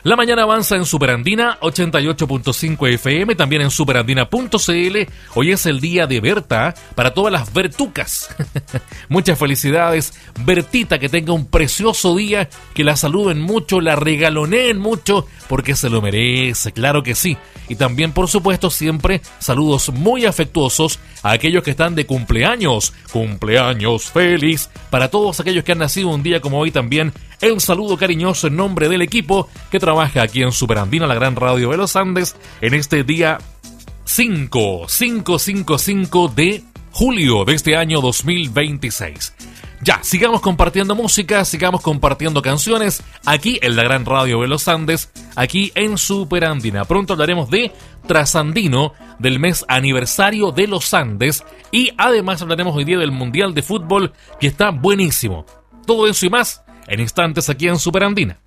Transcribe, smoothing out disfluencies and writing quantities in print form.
La mañana avanza en Superandina 88.5 FM, también en superandina.cl. Hoy es el día de Berta para todas las Bertucas. Muchas felicidades, Bertita, que tenga un precioso día, que la saluden mucho, la regaloneen mucho, porque se lo merece, claro que sí. Y también, por supuesto, siempre saludos muy afectuosos a aquellos que están de cumpleaños. Cumpleaños feliz para todos aquellos que han nacido un día como hoy también. Un saludo cariñoso en nombre del equipo que trabaja aquí en Superandina, la gran radio de los Andes, en este día 5 de julio de este año 2026. Ya, sigamos compartiendo música, sigamos compartiendo canciones aquí en la gran radio de los Andes, aquí en Superandina. Pronto hablaremos de Trasandino, del mes aniversario de los Andes, y además hablaremos hoy día del Mundial de Fútbol, que está buenísimo. Todo eso y más en instantes aquí en Superandina.